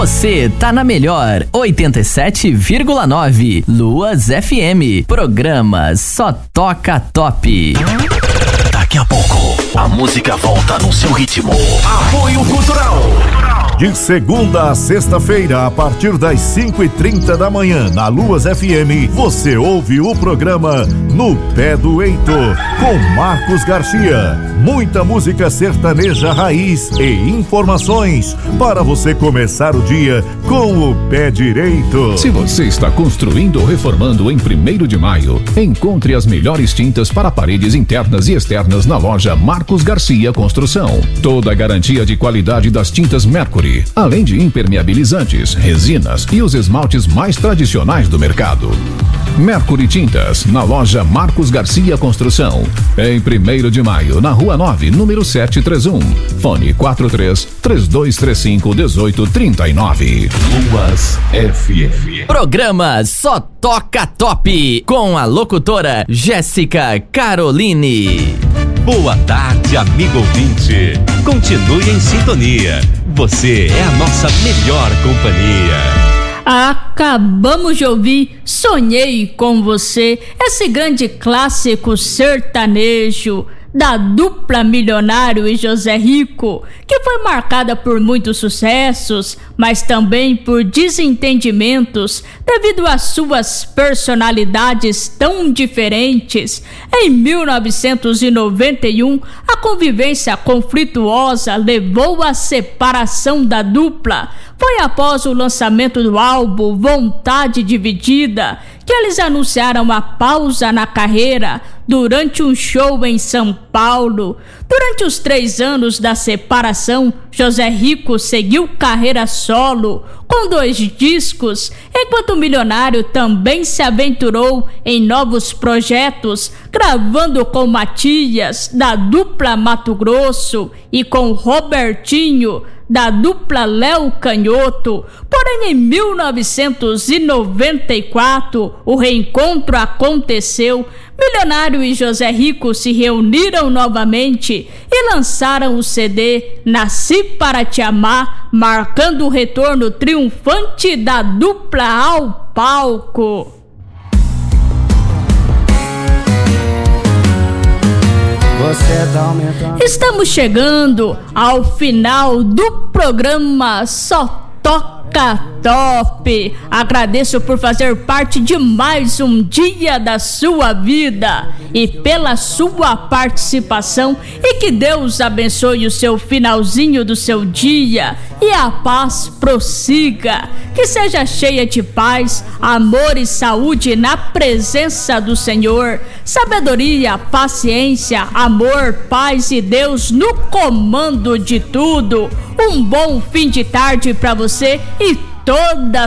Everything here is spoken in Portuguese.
Você tá na melhor 87,9 Luas FM. Programa Só Toca Top. Daqui a pouco, a música volta no seu ritmo. Apoio Cultural. De segunda a sexta-feira, a partir das 5h30 da manhã, na Luas FM, você ouve o programa No Pé do Heitor, com Marcos Garcia. Muita música sertaneja raiz e informações para você começar o dia com o pé direito. Se você está construindo ou reformando em 1º de maio, encontre as melhores tintas para paredes internas e externas na loja Marcos Garcia Construção. Toda a garantia de qualidade das tintas Mercury, além de impermeabilizantes, resinas e os esmaltes mais tradicionais do mercado. Mercury Tintas, na loja Marcos Garcia Construção, em 1º de maio, na Rua 9, número 731. Fone 43-3235-1839. Luas FM. Programa Só Toca Top, com a locutora Jéssica Caroline. Boa tarde, amigo ouvinte. Continue em sintonia. Você é a nossa melhor companhia. Acabamos de ouvir Sonhei com Você, esse grande clássico sertanejo da dupla Milionário e José Rico, que foi marcada por muitos sucessos, mas também por desentendimentos devido às suas personalidades tão diferentes. Em 1991, a convivência conflituosa levou à separação da dupla. Foi após o lançamento do álbum Vontade Dividida que eles anunciaram a pausa na carreira durante um show em São Paulo. Durante os 3 anos da separação, José Rico seguiu carreira solo com 2 discos, enquanto o Milionário também se aventurou em novos projetos, gravando com Matias, da dupla Mato Grosso, e com Robertinho, da dupla Léo Canhoto. Porém, em 1994, o reencontro aconteceu. Milionário e José Rico se reuniram novamente e lançaram o CD Nasci Para Te Amar, marcando o retorno triunfante da dupla ao palco. Estamos chegando ao final do programa Só Toca Top. Agradeço por fazer parte de mais um dia da sua vida e pela sua participação, e que Deus abençoe o seu finalzinho do seu dia e a paz prossiga, que seja cheia de paz, amor e saúde na presença do Senhor, sabedoria, paciência, amor, paz e Deus no comando de tudo. Um bom fim de tarde para você e toda